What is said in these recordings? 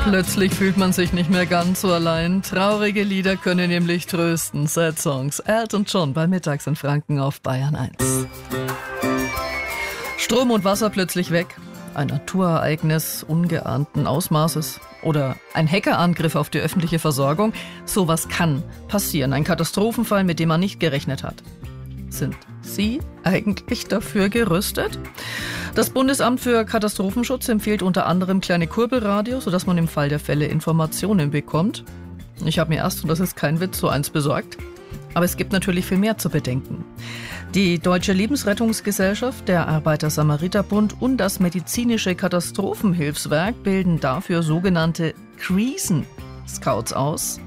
Plötzlich fühlt man sich nicht mehr ganz so allein. Traurige Lieder können nämlich trösten. Sad Songs. Elton John bei Mittags in Franken auf Bayern 1. Strom und Wasser plötzlich weg. Ein Naturereignis ungeahnten Ausmaßes. Oder ein Hackerangriff auf die öffentliche Versorgung. Sowas kann passieren. Ein Katastrophenfall, mit dem man nicht gerechnet hat. Sind Sie eigentlich dafür gerüstet? Das Bundesamt für Katastrophenschutz empfiehlt unter anderem kleine Kurbelradios, sodass man im Fall der Fälle Informationen bekommt. Ich habe mir erst, und das ist kein Witz, so eins besorgt. Aber es gibt natürlich viel mehr zu bedenken. Die Deutsche Lebensrettungsgesellschaft, der Arbeiter-Samariter-Bund und das medizinische Katastrophenhilfswerk bilden dafür sogenannte Krisenscouts aus.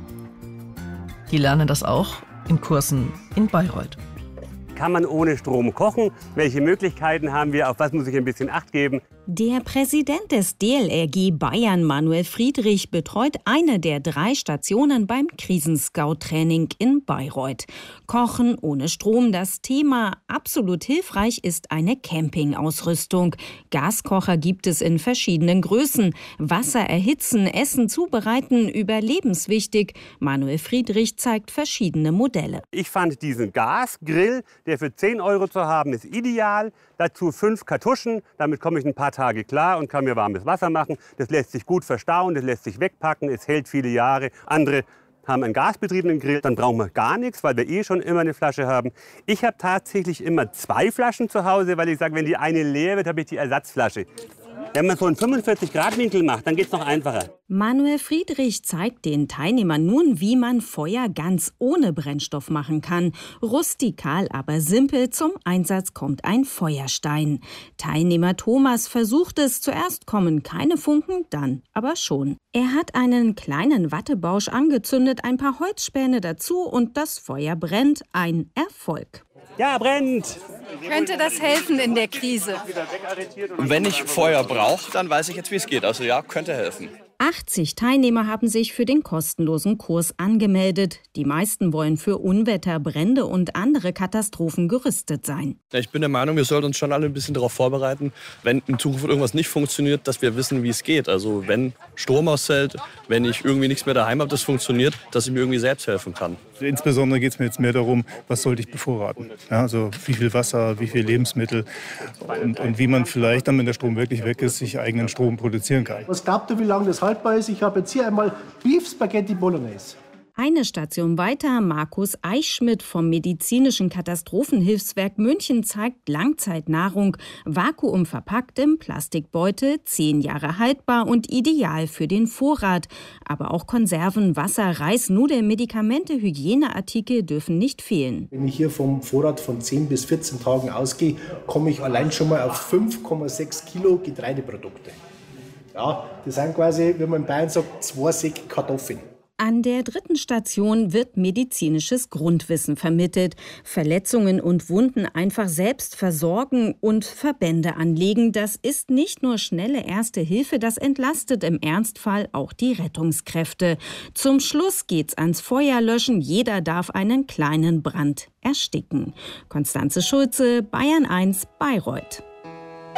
Die lernen das auch in Kursen in Bayreuth. Kann man ohne Strom kochen? Welche Möglichkeiten haben wir? Auf was muss ich ein bisschen Acht geben? Der Präsident des DLRG Bayern, Manuel Friedrich, betreut eine der 3 Stationen beim Krisenscout-Training in Bayreuth. Kochen ohne Strom, das Thema. Absolut hilfreich ist eine Campingausrüstung. Gaskocher gibt es in verschiedenen Größen. Wasser erhitzen, Essen zubereiten, überlebenswichtig. Manuel Friedrich zeigt verschiedene Modelle. Ich fand diesen Gasgrill, der für 10 € zu haben ist, ideal. Dazu 5 Kartuschen, damit komme ich ein paar Tage klar und kann mir warmes Wasser machen. Das lässt sich gut verstauen, das lässt sich wegpacken, es hält viele Jahre. Andere haben einen gasbetriebenen Grill, dann brauchen wir gar nichts, weil wir schon immer eine Flasche haben. Ich habe tatsächlich immer 2 Flaschen zu Hause, weil ich sage, wenn die eine leer wird, habe ich die Ersatzflasche. Wenn man so einen 45-Grad-Winkel macht, dann geht es noch einfacher. Manuel Friedrich zeigt den Teilnehmern nun, wie man Feuer ganz ohne Brennstoff machen kann. Rustikal, aber simpel. Zum Einsatz kommt ein Feuerstein. Teilnehmer Thomas versucht es. Zuerst kommen keine Funken, dann aber schon. Er hat einen kleinen Wattebausch angezündet, ein paar Holzspäne dazu und das Feuer brennt. Ein Erfolg. Ja, brennt! Könnte das helfen in der Krise? Wenn ich Feuer brauche, dann weiß ich jetzt, wie es geht. Also ja, könnte helfen. 80 Teilnehmer haben sich für den kostenlosen Kurs angemeldet. Die meisten wollen für Unwetter, Brände und andere Katastrophen gerüstet sein. Ich bin der Meinung, wir sollten uns schon alle ein bisschen darauf vorbereiten, wenn in Zukunft irgendwas nicht funktioniert, dass wir wissen, wie es geht. Also wenn Strom ausfällt, wenn ich irgendwie nichts mehr daheim habe, das funktioniert, dass ich mir irgendwie selbst helfen kann. Insbesondere geht es mir jetzt mehr darum, was sollte ich bevorraten. Ja, also wie viel Wasser, wie viel Lebensmittel und wie man vielleicht dann, wenn der Strom wirklich weg ist, sich eigenen Strom produzieren kann. Was glaubt ihr, wie lange das haltbar ist? Ich habe jetzt hier einmal Beef Spaghetti Bolognese. Eine Station weiter, Markus Eichschmidt vom medizinischen Katastrophenhilfswerk München zeigt Langzeitnahrung, vakuumverpackt im Plastikbeutel, 10 Jahre haltbar und ideal für den Vorrat. Aber auch Konserven, Wasser, Reis, Nudeln, Medikamente, Hygieneartikel dürfen nicht fehlen. Wenn ich hier vom Vorrat von 10 bis 14 Tagen ausgehe, komme ich allein schon mal auf 5,6 Kilo Getreideprodukte. Ja, das sind quasi, wie man in Bayern sagt, 2 Säcke Kartoffeln. An der 3. Station wird medizinisches Grundwissen vermittelt. Verletzungen und Wunden einfach selbst versorgen und Verbände anlegen. Das ist nicht nur schnelle Erste Hilfe, das entlastet im Ernstfall auch die Rettungskräfte. Zum Schluss geht's ans Feuerlöschen. Jeder darf einen kleinen Brand ersticken. Constanze Schulze, Bayern 1, Bayreuth.